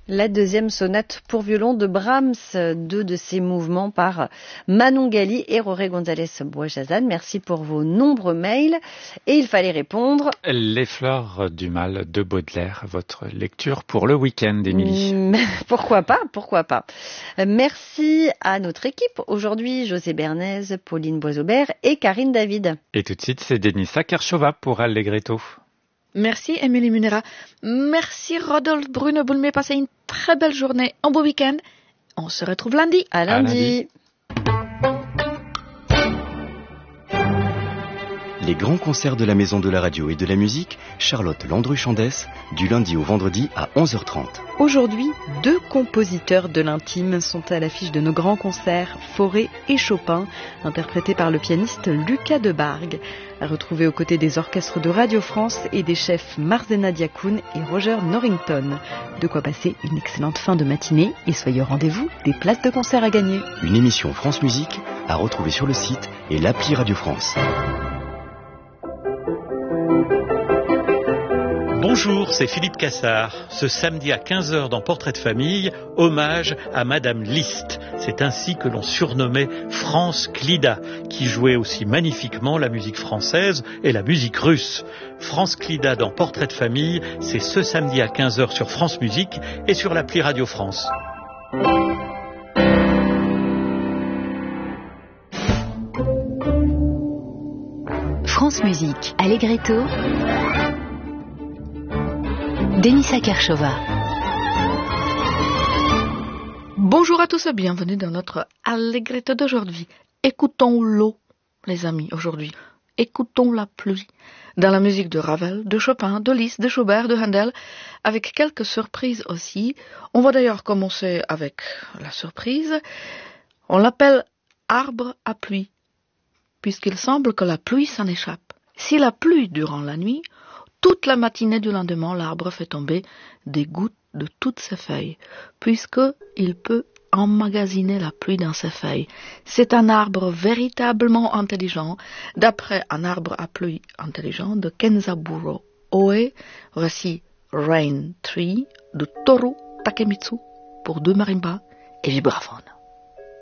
La deuxième sonate pour violon de Brahms, deux de ses mouvements par Manon Gali et Roré González Boisjazan. Merci pour vos nombreux mails. Et il fallait répondre... Les fleurs du mal de Baudelaire, votre lecture pour le week-end, Émilie. Pourquoi pas. Merci à notre équipe. Aujourd'hui, José Bernays, Pauline Boisaubert et Karine David. Et tout de suite, c'est Denisa Kershova pour Allegretto. Merci Émilie Munera. Merci Rodolphe Bruno-Boulmé. Passez une très belle journée, un beau week-end. On se retrouve lundi. À lundi. Les grands concerts de la Maison de la Radio et de la Musique, Charlotte Landru-Chandès, du lundi au vendredi à 11h30. Aujourd'hui, deux compositeurs de l'intime sont à l'affiche de nos grands concerts, Fauré et Chopin, interprétés par le pianiste Lucas Debargue. À retrouver aux côtés des orchestres de Radio France et des chefs Marzena Diakoun et Roger Norrington. De quoi passer une excellente fin de matinée et soyez au rendez-vous des places de concert à gagner. Une émission France Musique à retrouver sur le site et l'appli Radio France. Bonjour, c'est Philippe Cassard. Ce samedi à 15h dans Portrait de famille, hommage à Madame Liszt. C'est ainsi que l'on surnommait France Clida, qui jouait aussi magnifiquement la musique française et la musique russe. France Clida dans Portrait de famille, c'est ce samedi à 15h sur France Musique et sur l'appli Radio France. France Musique, Allegretto, Denisa Kershova. Bonjour à tous et bienvenue dans notre Allegretto d'aujourd'hui. Écoutons l'eau, les amis, aujourd'hui. Écoutons la pluie. Dans la musique de Ravel, de Chopin, de Liszt, de Schubert, de Handel, avec quelques surprises aussi. On va d'ailleurs commencer avec la surprise. On l'appelle arbre à pluie, puisqu'il semble que la pluie s'en échappe. Si la pluie durant la nuit, toute la matinée du lendemain, l'arbre fait tomber des gouttes de toutes ses feuilles, puisqu'il peut emmagasiner la pluie dans ses feuilles. C'est un arbre véritablement intelligent, d'après un arbre à pluie intelligent de Kenzaburo Oe. Voici Rain Tree de Toru Takemitsu pour deux marimbas et vibraphones.